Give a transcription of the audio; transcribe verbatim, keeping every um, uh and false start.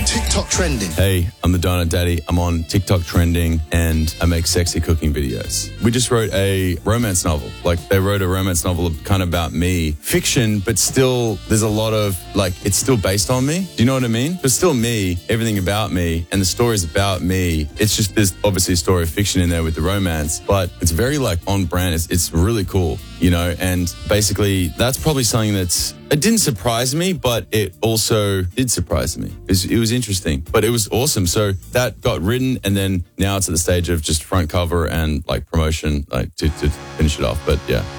TikTok trending. Hey, I'm the Donut Daddy. I'm on TikTok trending and I make sexy cooking videos. We just wrote a romance novel. Like, they wrote a romance novel kind of about me. Fiction, but still, there's a lot of, like, it's still based on me. Do you know what I mean? But still me, everything about me, and the story's about me. It's just, there's obviously a story of fiction in there with the romance, but it's very, like, on brand. It's, it's really cool, you know? And basically, that's probably something that's, it didn't surprise me, but it also did surprise me. It was, it was interesting, but it was awesome. So that got written, and then now it's at the stage of just front cover and like promotion, like to, to finish it off. But yeah.